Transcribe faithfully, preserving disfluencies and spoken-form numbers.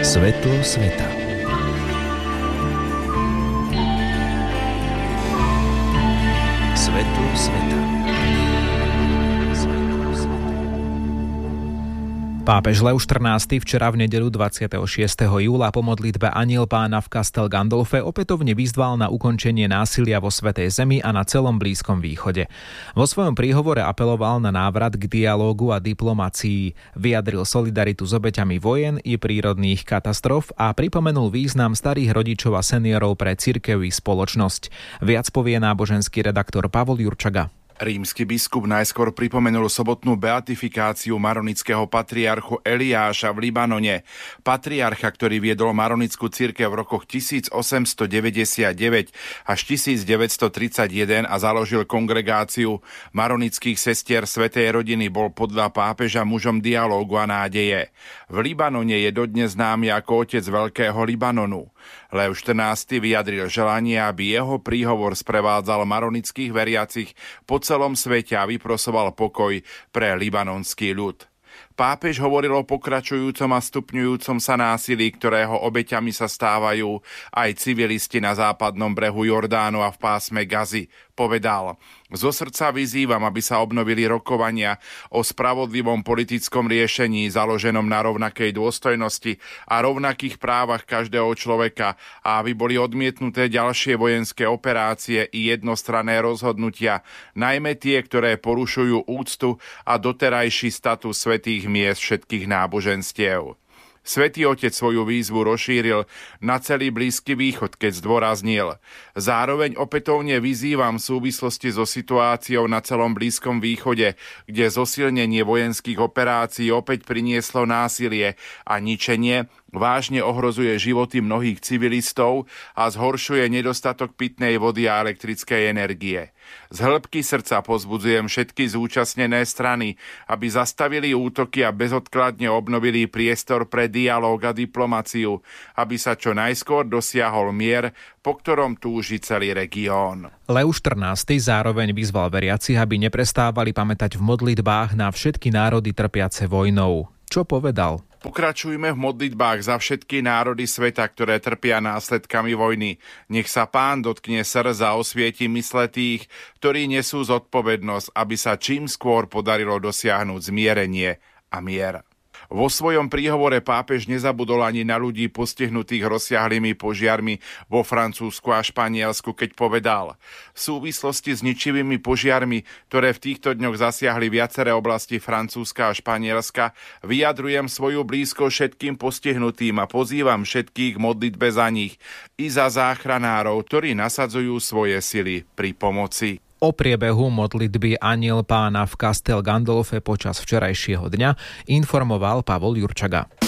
Svetlo sveta. Svetlo sveta. Pápež Lev štrnásty včera v nedeľu dvadsiateho šiesteho júla po modlitbe Anjel Pána v Castel Gandolfe opätovne vyzval na ukončenie násilia vo Svätej Zemi a na celom Blízkom východe. Vo svojom príhovore apeloval na návrat k dialógu a diplomácii, vyjadril solidaritu s obeťami vojen i prírodných katastrof a pripomenul význam starých rodičov a seniorov pre cirkev i spoločnosť. Viac povie náboženský redaktor Pavol Jurčaga. Rímsky biskup najskôr pripomenul sobotnú beatifikáciu maronického patriarchu Eliáša v Libanone. Patriarcha, ktorý viedol maronickú cirkev v rokoch tisícosemstodeväťdesiatdeväť až tisícdeväťstotridsaťjeden a založil kongregáciu maronických sestier Svätej rodiny, bol podľa pápeža mužom dialógu a nádeje. V Libanone je dodnes známy ako otec Veľkého Libanonu. Lev štrnásty vyjadril želanie, aby jeho príhovor sprevádzal maronických veriacich po celom svete a vyprosoval pokoj pre libanonský ľud. Pápež hovoril o pokračujúcom a stupňujúcom sa násilí, ktorého obeťami sa stávajú aj civilisti na západnom brehu Jordánu a v pásme Gazy. Povedal: zo srdca vyzývam, aby sa obnovili rokovania o spravodlivom politickom riešení založenom na rovnakej dôstojnosti a rovnakých právach každého človeka a aby boli odmietnuté ďalšie vojenské operácie i jednostranné rozhodnutia, najmä tie, ktoré porušujú úctu a doterajší status svätých miest všetkých náboženstiev. Svätý Otec svoju výzvu rozšíril na celý Blízky východ, keď zdôraznil: zároveň opätovne vyzývam v súvislosti so situáciou na celom Blízkom východe, kde zosilnenie vojenských operácií opäť prinieslo násilie a ničenie, vážne ohrozuje životy mnohých civilistov a zhoršuje nedostatok pitnej vody a elektrickej energie. Z hĺbky srdca povzbudzujem všetky zúčastnené strany, aby zastavili útoky a bezodkladne obnovili priestor pre dialóg a diplomáciu, aby sa čo najskôr dosiahol mier, po ktorom túži celý región. Lev štrnásty zároveň vyzval veriacich, aby neprestávali pamätať v modlitbách na všetky národy trpiace vojnou. Čo povedal? Pokračujme v modlitbách za všetky národy sveta, ktoré trpia následkami vojny. Nech sa Pán dotkne srdc a osvieti mysle tých, ktorí nesú zodpovednosť, aby sa čím skôr podarilo dosiahnuť zmierenie a mier. Vo svojom príhovore pápež nezabudol ani na ľudí postihnutých rozsiahlými požiarmi vo Francúzsku a Španielsku, keď povedal: v súvislosti s ničivými požiarmi, ktoré v týchto dňoch zasiahli viaceré oblasti Francúzska a Španielska, vyjadrujem svoju blízko všetkým postihnutým a pozývam všetkých k modlitbe za nich i za záchranárov, ktorí nasadzujú svoje sily pri pomoci. O priebehu modlitby Anjel Pána v Castel Gandolfe počas včerajšieho dňa informoval Pavol Jurčaga.